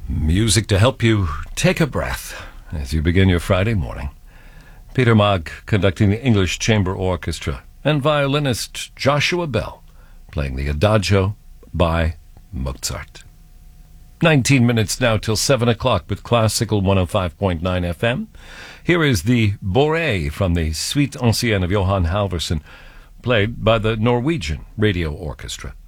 Music to help you take a breath as you begin your Friday morning. Peter Maag conducting the English Chamber Orchestra, and violinist Joshua Bell playing the Adagio by Mozart. 19 minutes now till 7 o'clock with Classical 105.9 FM. Here is the Boré from the Suite Ancienne of Johann Halvorsen, played by the Norwegian Radio Orchestra.